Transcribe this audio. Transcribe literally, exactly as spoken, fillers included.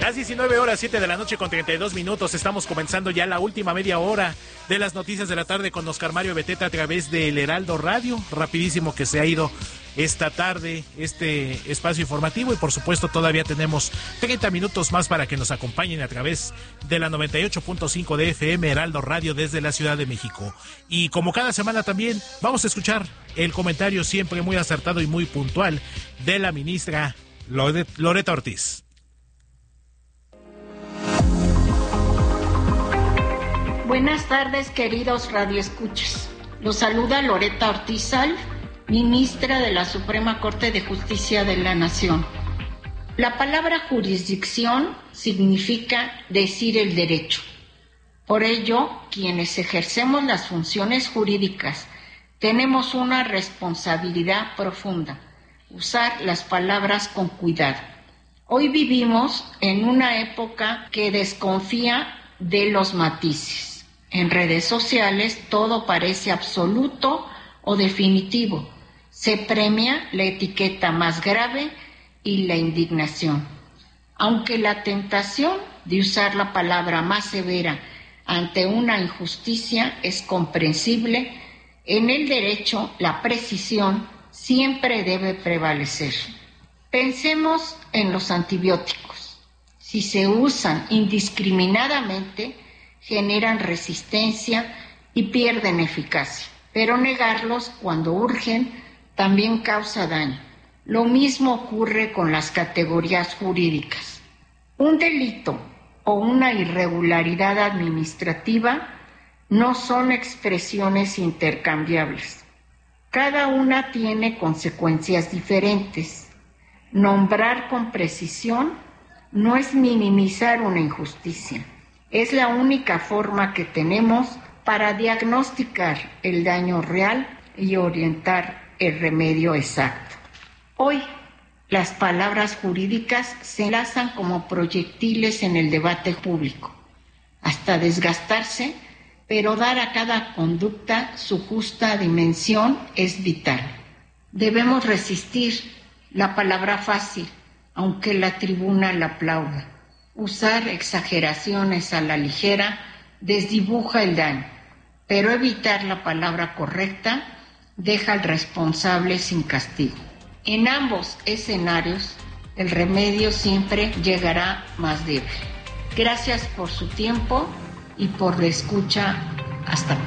Las diecinueve horas, siete de la noche con treinta y dos minutos. Estamos comenzando ya la última media hora de las noticias de la tarde con Oscar Mario Beteta a través del Heraldo Radio. Rapidísimo que se ha ido esta tarde este espacio informativo y por supuesto todavía tenemos treinta minutos más para que nos acompañen a través de la noventa y ocho punto cinco de F M Heraldo Radio desde la Ciudad de México. Y como cada semana también vamos a escuchar el comentario siempre muy acertado y muy puntual de la ministra Loretta Ortiz. Buenas tardes, queridos radioescuchas. Los saluda Loretta Ortiz Alf, ministra de la Suprema Corte de Justicia de la Nación. La palabra jurisdicción significa decir el derecho. Por ello, quienes ejercemos las funciones jurídicas tenemos una responsabilidad profunda: usar las palabras con cuidado. Hoy vivimos en una época que desconfía de los matices. En redes sociales todo parece absoluto o definitivo. Se premia la etiqueta más grave y la indignación. Aunque la tentación de usar la palabra más severa ante una injusticia es comprensible, en el derecho la precisión siempre debe prevalecer. Pensemos en los antibióticos. Si se usan indiscriminadamente, generan resistencia y pierden eficacia, pero negarlos cuando urgen también causa daño. Lo mismo ocurre con las categorías jurídicas. Un delito o una irregularidad administrativa no son expresiones intercambiables. Cada una tiene consecuencias diferentes. Nombrar con precisión no es minimizar una injusticia. Es la única forma que tenemos para diagnosticar el daño real y orientar el remedio exacto. Hoy, las palabras jurídicas se lanzan como proyectiles en el debate público, hasta desgastarse, pero dar a cada conducta su justa dimensión es vital. Debemos resistir la palabra fácil, aunque la tribuna la aplauda. Usar exageraciones a la ligera desdibuja el daño, pero evitar la palabra correcta deja al responsable sin castigo. En ambos escenarios, el remedio siempre llegará más débil. Gracias por su tiempo y por la escucha. Hasta